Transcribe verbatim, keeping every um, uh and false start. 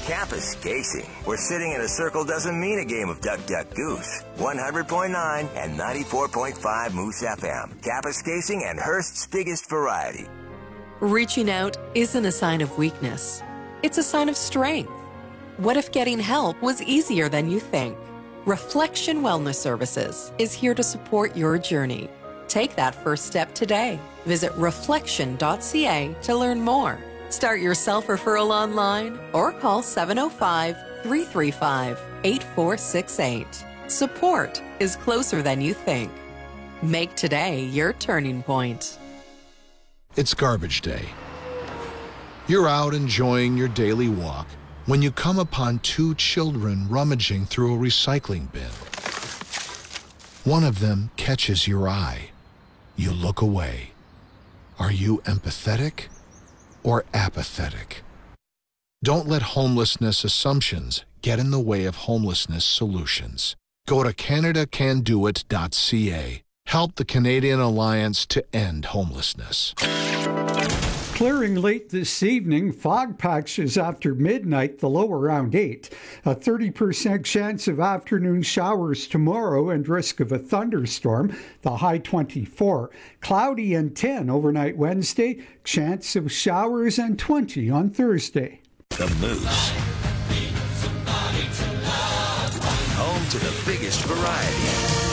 Campus Casing, where sitting in a circle doesn't mean a game of duck, duck, goose. one hundred point nine and ninety-four point five Moose F M. Campus Casing and Hearst's biggest variety. Reaching out isn't a sign of weakness. It's a sign of strength. What if getting help was easier than you think? Reflection Wellness Services is here to support your journey. Take that first step today. Visit reflection dot c a to learn more. Start your self-referral online or call seven oh five, three three five, eight four six eight. Support is closer than you think. Make today your turning point. It's garbage day. You're out enjoying your daily walk when you come upon two children rummaging through a recycling bin. One of them catches your eye. You look away. Are you empathetic or apathetic? Don't let homelessness assumptions get in the way of homelessness solutions. Go to canada can do it dot c a. Help the Canadian Alliance to end homelessness. Clearing late this evening, fog patches after midnight, the low around eight. A thirty percent chance of afternoon showers tomorrow and risk of a thunderstorm, the high twenty-four. Cloudy and ten overnight Wednesday, chance of showers and twenty on Thursday. The Moose. Home to the biggest variety.